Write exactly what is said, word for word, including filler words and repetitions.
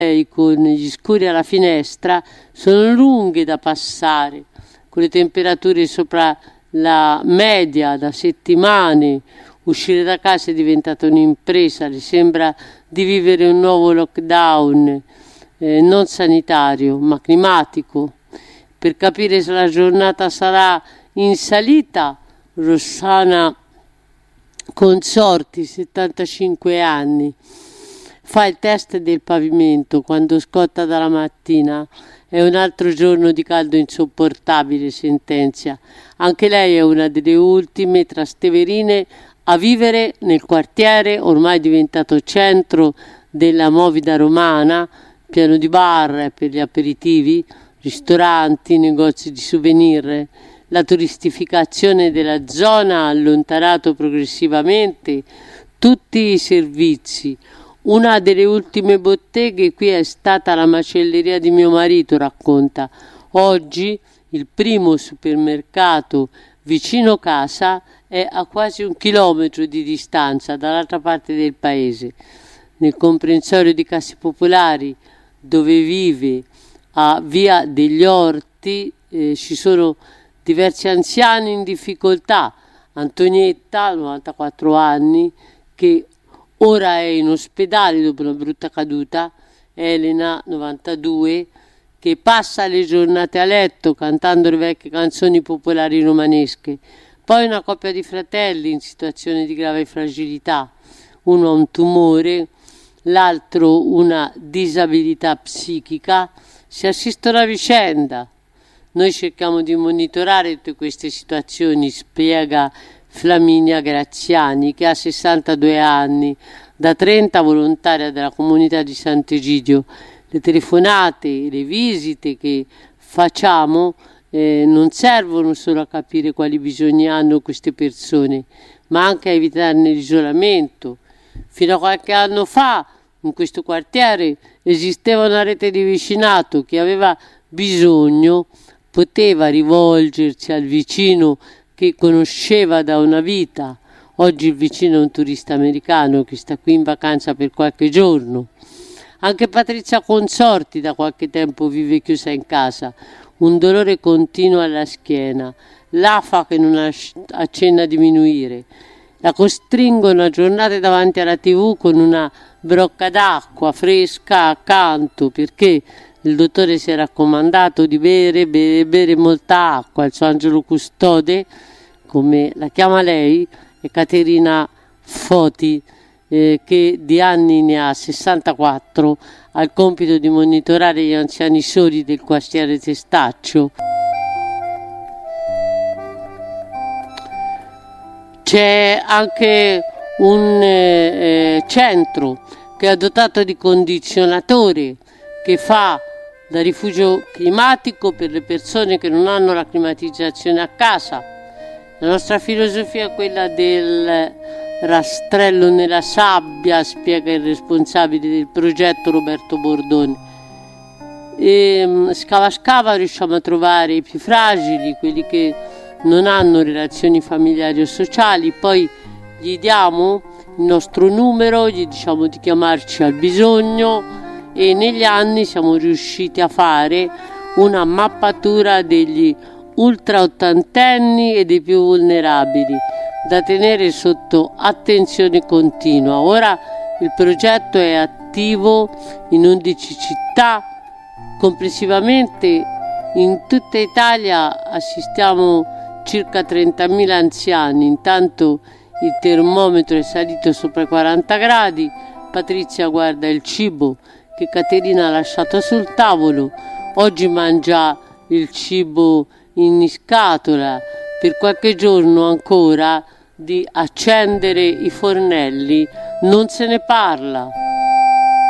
con gli scuri alla finestra sono lunghe da passare, con le temperature sopra la media da settimane. Uscire da casa è diventata un'impresa, le sembra di vivere un nuovo lockdown, eh, non sanitario ma climatico. Per capire se la giornata sarà in salita, Rossana Consorti, settantacinque anni, fa il test del pavimento quando scotta dalla mattina. È un altro giorno di caldo insopportabile, sentenzia. Anche lei è una delle ultime trasteverine a vivere nel quartiere ormai diventato centro della movida romana, pieno di bar per gli aperitivi, ristoranti, negozi di souvenir. La turistificazione della zona ha allontanato progressivamente tutti i servizi. Una delle ultime botteghe qui è stata la macelleria di mio marito, racconta. Oggi il primo supermercato vicino casa è a quasi un chilometro di distanza dall'altra parte del paese. Nel comprensorio di Casse Popolari, dove vive a Via degli Orti, eh, ci sono diversi anziani in difficoltà. Antonietta, novantaquattro anni, che ora è in ospedale dopo una brutta caduta. Elena, novantadue, che passa le giornate a letto cantando le vecchie canzoni popolari romanesche. Poi una coppia di fratelli in situazione di grave fragilità. Uno ha un tumore, l'altro una disabilità psichica. Si assistono a vicenda. Noi cerchiamo di monitorare tutte queste situazioni, spiega Flaminia Graziani, che ha sessantadue anni, da trenta volontaria della comunità di Sant'Egidio. Le telefonate, le visite che facciamo eh, non servono solo a capire quali bisogni hanno queste persone, ma anche a evitarne l'isolamento. Fino a qualche anno fa in questo quartiere esisteva una rete di vicinato. Chi aveva bisogno poteva rivolgersi al vicino che conosceva da una vita. Oggi il vicino è un turista americano che sta qui in vacanza per qualche giorno. Anche Patrizia Consorti da qualche tempo vive chiusa in casa, un dolore continuo alla schiena, l'afa che non accenna a diminuire. La costringono a giornate davanti alla tivù con una brocca d'acqua fresca accanto, perché il dottore si è raccomandato di bere, bere, bere molta acqua. Il suo angelo custode, come la chiama lei, è Caterina Foti, eh, che di anni ne ha sessantaquattro, ha il compito di monitorare gli anziani soli del quartiere Testaccio. C'è anche un eh, centro che è dotato di condizionatore, che fa da rifugio climatico per le persone che non hanno la climatizzazione a casa. La nostra filosofia è quella del rastrello nella sabbia, spiega il responsabile del progetto Roberto Bordoni. E, scava scava riusciamo a trovare i più fragili, quelli che non hanno relazioni familiari o sociali, poi gli diamo il nostro numero, gli diciamo di chiamarci al bisogno, e negli anni siamo riusciti a fare una mappatura degli ultra ottantenni e dei più vulnerabili da tenere sotto attenzione continua. Ora il progetto è attivo in undici città. Complessivamente in tutta Italia assistiamo circa trentamila anziani. Intanto il termometro è salito sopra i quaranta gradi. Patrizia guarda il cibo che Caterina ha lasciato sul tavolo. Oggi mangia il cibo in scatola. Per qualche giorno ancora di accendere i fornelli non se ne parla.